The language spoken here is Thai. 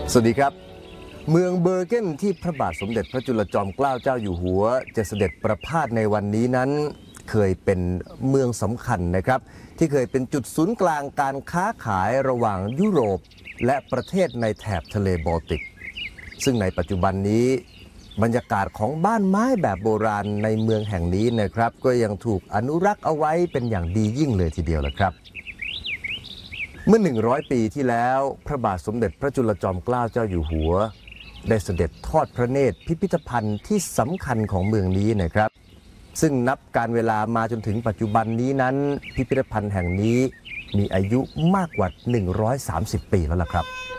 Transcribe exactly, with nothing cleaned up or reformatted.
สวัสดีครับเมืองเบอร์เกนที่พระบาทสมเด็จพระจุลจอมเกล้าเจ้าอยู่หัวจะเสด็จประพาสในวันนี้นั้นเคยเป็นเมืองสำคัญนะครับที่เคยเป็นจุดศูนย์กลางการค้าขายระหว่างยุโรปและประเทศในแถบทะเลบอลติกซึ่งในปัจจุบันนี้บรรยากาศของบ้านไม้แบบโบราณในเมืองแห่งนี้นะครับก็ยังถูกอนุรักษ์เอาไว้เป็นอย่างดียิ่งเลยทีเดียวละครับเมื่อหนึ่งร้อยปีที่แล้วพระบาทสมเด็จพระจุลจอมเกล้าเจ้าอยู่หัวได้เสด็จทอดพระเนตรพิพิธภัณฑ์ที่สำคัญของเมืองนี้นะครับซึ่งนับการเวลามาจนถึงปัจจุบันนี้นั้นพิพิธภัณฑ์แห่งนี้มีอายุมากกว่าหนึ่งร้อยสามสิบปีแล้วล่ะครับ